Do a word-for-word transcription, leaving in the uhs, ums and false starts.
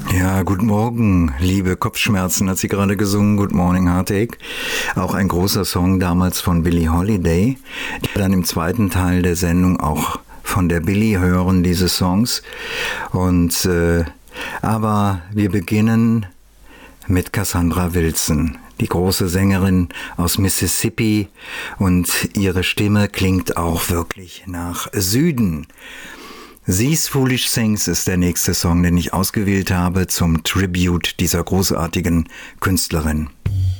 Ja, guten Morgen, liebe Kopfschmerzen, hat sie gerade gesungen, Good Morning Heartache. Auch ein großer Song damals von Billie Holiday. Die dann im zweiten Teil der Sendung auch von der Billie hören, diese Songs. Und, äh, aber wir beginnen mit Cassandra Wilson, die große Sängerin aus Mississippi, und ihre Stimme klingt auch wirklich nach Süden. These Foolish Things ist der nächste Song, den ich ausgewählt habe zum Tribute dieser großartigen Künstlerin.